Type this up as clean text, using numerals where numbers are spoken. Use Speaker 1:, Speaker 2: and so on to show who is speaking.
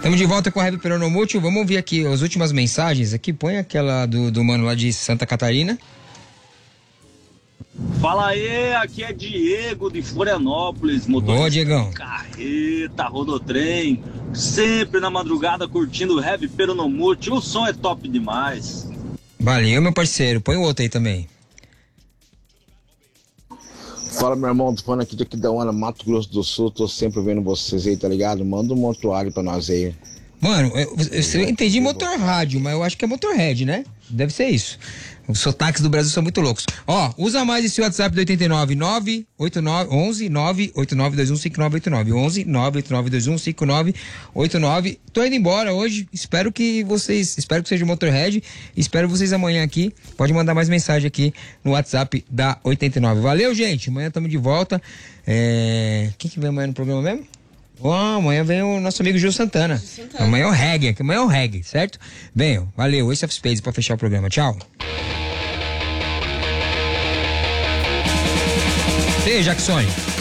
Speaker 1: Estamos de volta com a Heavy Peronomútil. Vamos ouvir aqui as últimas mensagens. Aqui, põe aquela do mano lá de Santa Catarina.
Speaker 2: Fala aí, aqui é Diego de Florianópolis, motorista.
Speaker 1: Boa, Diegão.
Speaker 2: Carreta, rodotrem, sempre na madrugada curtindo o Heavy Peronomútil. O som é top demais.
Speaker 1: Valeu, meu parceiro. Põe o outro aí também.
Speaker 3: Fala, meu irmão, tô falando aqui de Aquidauana, Mato Grosso do Sul, tô sempre vendo vocês aí, tá ligado? Manda um mortuário pra nós aí.
Speaker 1: Mano, eu entendi motor rádio, mas eu acho que é motorhead, né? Deve ser isso. Os sotaques do Brasil são muito loucos. Ó, usa mais esse WhatsApp do 89 989 11 989215989 11 989215989. Tô indo embora hoje. Espero que seja o Motorhead. Espero vocês amanhã aqui. Pode mandar mais mensagem aqui no WhatsApp da 89. Valeu, gente. Amanhã estamos de volta. Quem que vem amanhã no programa mesmo? Amanhã vem o nosso amigo Gil Santana. Amanhã é o reggae, certo? Venham, valeu, Ace of Spades pra fechar o programa, tchau. E aí, Jackson?